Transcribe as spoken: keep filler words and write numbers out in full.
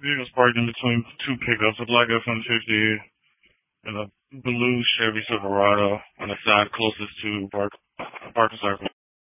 Vehicles parked in between two pickups, a black F one fifty and a blue Chevy Silverado on the side closest to Park Park Circle.